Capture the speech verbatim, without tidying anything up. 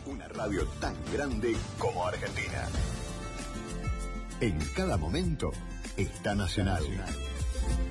Una radio tan grande como Argentina. En cada momento está Nacional.